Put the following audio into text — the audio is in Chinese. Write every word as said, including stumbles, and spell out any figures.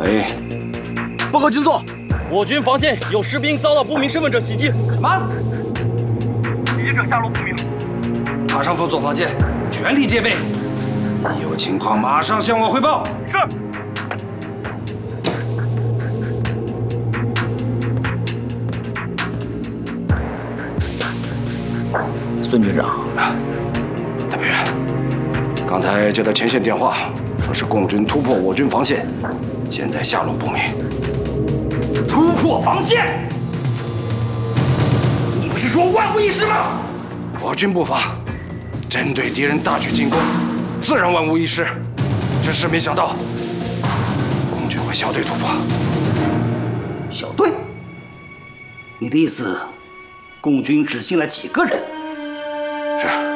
喂，报告军座， 我军防线有士兵遭到不明身份者袭击。 什么？ 袭击者下落不明。 马上封锁防线，全力戒备。一有情况马上向我汇报。 是。 孙军长， 大北元，刚才接到前线电话，说是共军突破我军防线，现在下落不明。 突破防线？你不是说万无一失吗？ 我军步伐针对敌人大举进攻，自然万无一失。只是没想到，共军会小队突破。 小队？你的意思，共军只进来几个人？ 是。